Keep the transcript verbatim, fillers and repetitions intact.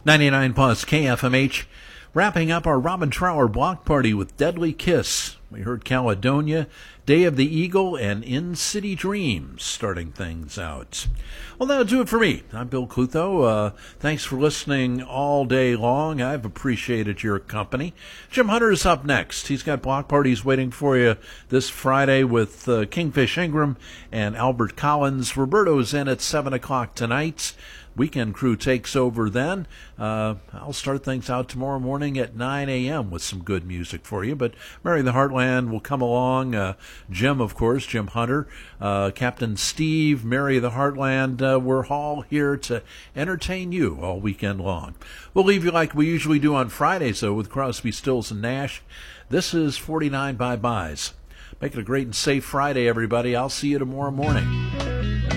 ninety-nine plus K F M H, wrapping up our Robin Trower block party with Deadly Kiss. We heard Caledonia, Day of the Eagle, and In City Dreams starting things out. Well, that'll do it for me. I'm Bill Clutho. Uh, thanks for listening all day long. I've appreciated your company. Jim Hunter's up next. He's got block parties waiting for you this Friday with uh, Kingfish Ingram and Albert Collins. Roberto's in at seven o'clock tonight. Weekend Crew takes over then. Uh, I'll start things out tomorrow morning at nine a.m. with some good music for you. But Mary the Heartland will come along. Uh, Jim, of course, Jim Hunter, uh, Captain Steve, Mary the Heartland. Uh, we're all here to entertain you all weekend long. We'll leave you like we usually do on Fridays, though, with Crosby, Stills, and Nash. This is forty-nine Bye-Byes. Make it a great and safe Friday, everybody. I'll see you tomorrow morning.